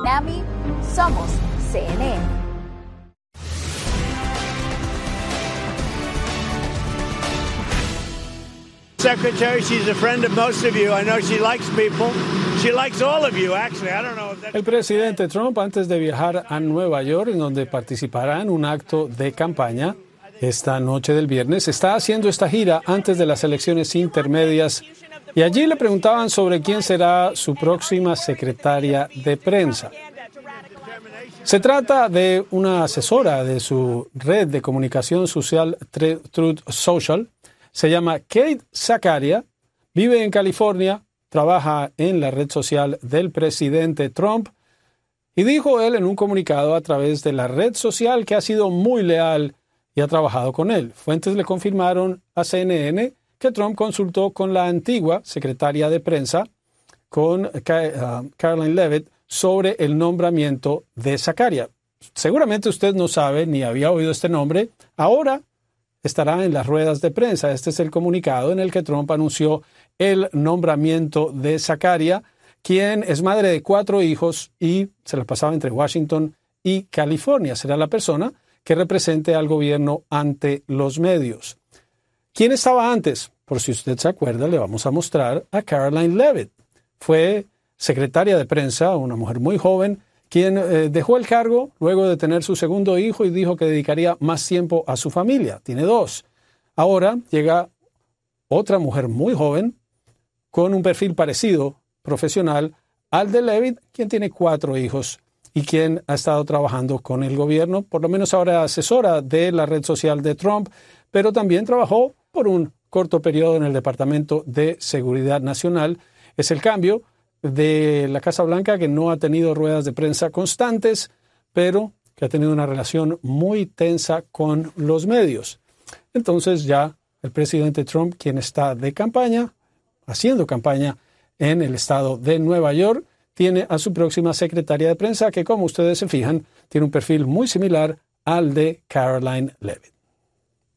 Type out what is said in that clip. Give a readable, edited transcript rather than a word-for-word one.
Miami, somos CNN. Secretary, she's a friend of most of you. I know she likes people. She likes all of you, actually. I don't know if that's... El presidente Trump, antes de viajar a Nueva York, en donde participará en un acto de campaña esta noche del viernes, está haciendo esta gira antes de las elecciones intermedias y allí le preguntaban sobre quién será su próxima secretaria de prensa. Se trata de una asesora de su red de comunicación social Truth Social. Se llama Kate Sakaria, vive en California, trabaja en la red social del presidente Trump y dijo él en un comunicado a través de la red social que ha sido muy leal y ha trabajado con él. Fuentes le confirmaron a CNN que Trump consultó con la antigua secretaria de prensa, con Karoline Leavitt, sobre el nombramiento de Sakaria. Seguramente usted no sabe ni había oído este nombre. Ahora estará en las ruedas de prensa. Este es el comunicado en el que Trump anunció el nombramiento de Sakaria, quien es madre de 4 hijos y se la pasaba entre Washington y California. Será la persona que represente al gobierno ante los medios. ¿Quién estaba antes? Por si usted se acuerda, le vamos a mostrar a Karoline Leavitt. Fue secretaria de prensa, una mujer muy joven, quien dejó el cargo luego de tener su segundo hijo y dijo que dedicaría más tiempo a su familia. Tiene 2. Ahora llega otra mujer muy joven con un perfil parecido, profesional, al de Leavitt, quien tiene 4 hijos y quien ha estado trabajando con el gobierno, por lo menos ahora asesora de la red social de Trump, pero también trabajó por un corto periodo en el Departamento de Seguridad Nacional. Es el cambio de la Casa Blanca, que no ha tenido ruedas de prensa constantes, pero que ha tenido una relación muy tensa con los medios. Entonces ya el presidente Trump, quien está de campaña, haciendo campaña en el estado de Nueva York, tiene a su próxima secretaria de prensa, que como ustedes se fijan, tiene un perfil muy similar al de Karoline Leavitt.